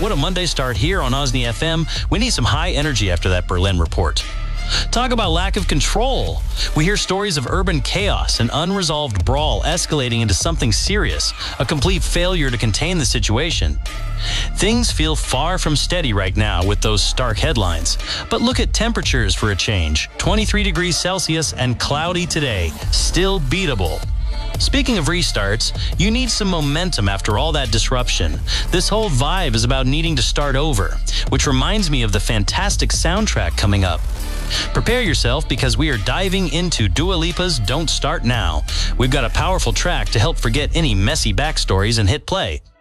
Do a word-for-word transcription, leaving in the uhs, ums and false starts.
what a Monday start here on Osney F M. We need some high energy after that Berlin report. Talk about lack of control. We hear stories of urban chaos, an unresolved brawl escalating into something serious, a complete failure to contain the situation. Things feel far from steady right now with those stark headlines. But look at temperatures for a change. twenty-three degrees Celsius and cloudy today. Still beatable. Speaking of restarts, you need some momentum after all that disruption. This whole vibe is about needing to start over, which reminds me of the fantastic soundtrack coming up. Prepare yourself because we are diving into Dua Lipa's Don't Start Now. We've got a powerful track to help forget any messy backstories and hit play.